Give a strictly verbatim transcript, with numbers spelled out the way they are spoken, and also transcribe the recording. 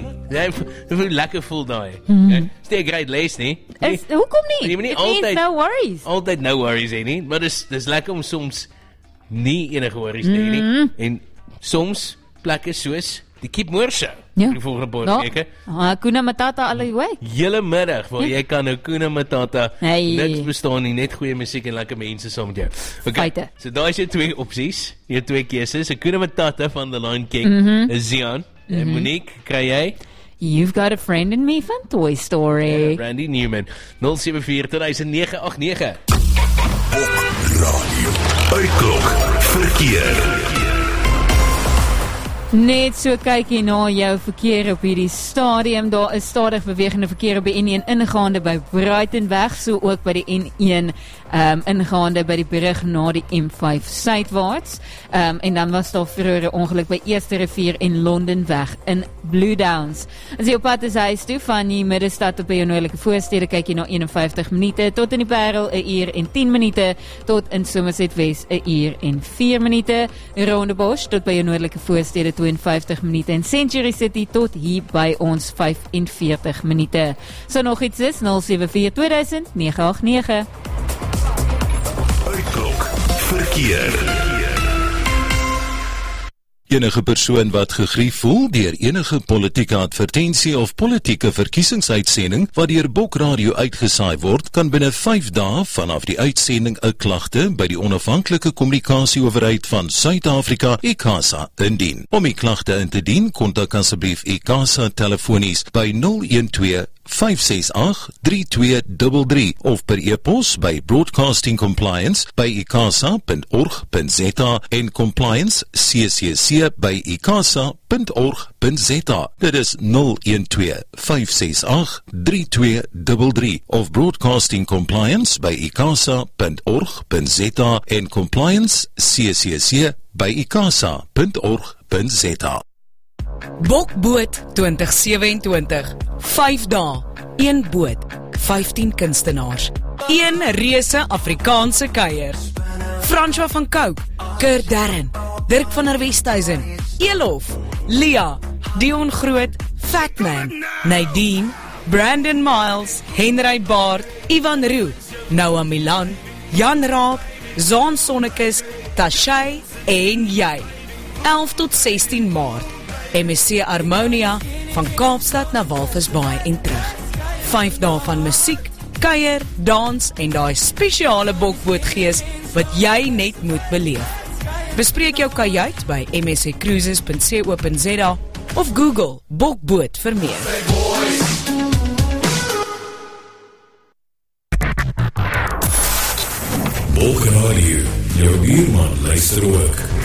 Mm, jy voel lekker voel daai. Mm. Steek great les nie. Is, hoekom nie? Jy moet nie It altyd means no worries. Altyd no worries hê nie, maar dis dis lekker om soms nie enige worries te hê nie. Mm. En soms plekke soos die Keepmoor Show. Ja. Die volgende paar Ja. weke. Ah, Hakuna Matata alleyway. Hele middag waar Ja. jy kan Hakuna Matata, Hey. niks bestaan nie, net goeie musiek en lekker mense saam met jou. Okay, Feite. so daar is jou twee opsies, jou twee keuses. Hakuna Matata van The Lion King, Mhm. Zian, en Monique, kry jy? You've got a friend in me van Toy Story. Randy Newman, nul sewe vier twee nege agt nege. Radio Uitklok verkeer. Net so kyk jy na jou verkeer op hierdie stadium. Daar is stadig bewegende verkeer op die N een ingaande by Brightonweg, so ook by die N een um, ingaande by die brug na die M vyf suidwaarts. Um, en dan was daar vroeër 'n ongeluk by Eerste Rivier en Londenweg in Blue Downs. As jy op pad is huis toe van die middestad op by jou noordelike voorstede, kyk jy na een en vyftig minute, tot in die Parel 'n uur en tien minute, tot in Somerset West 'n uur en vier minute, Rondebosch tot by jou noordelike voorstede twee en vyftig minute en Century City tot hier by ons vyf en veertig minute. So nog iets is nul sewe vier twee duisend nege agt nege. Uitklok verkeer. Enige persoon wat gegrief voel deur enige politieke advertensie of politieke verkiesingsuitsending wat deur Bok Radio uitgesaai word, kan binne vyf dae vanaf die uitsending 'n klagte by die Onafhanklike Kommunikasieowerheid van Suid-Afrika, ICASA, indien. Om die klagte in te dien, kontak asseblief ICASA telefonies by nul een twee vyf ses agt drie twee drie drie of per e-pos by Broadcasting Compliance by i k a s a punt org punt z a en Compliance C C C by i k a s a punt org punt z a. Dit is nul een twee vyf ses agt drie twee drie drie of Broadcasting Compliance by i k a s a punt org punt z a en Compliance C C C by i k a s a punt org punt z a. Bokboot twintig sewe-en-twintig, vyf dae, een boot, vyftien kunstenaars, een reuse Afrikaanse kuier. François van Cooke, Kurt Darren, Dirk van der Westhuizen, Elof, Lia, Dion Groot, Fatman, Nadine, Brandon Miles, Henry Baard, Ivan Roo, Noah Milan, Jan Raab, Zaan Sonnekes, Tashay en jy. elf tot sestien Maart. M S C Harmonia van Kaapstad na Walvisbaai en terug. Vyf dae van musiek, kuier, dans en daai spesiale bokbootgees wat jy net moet beleef. Bespreek jou kajuit by m s c cruises punt co punt z a of Google bokboot vir meer. Bok Radio, jou buurman luister ook.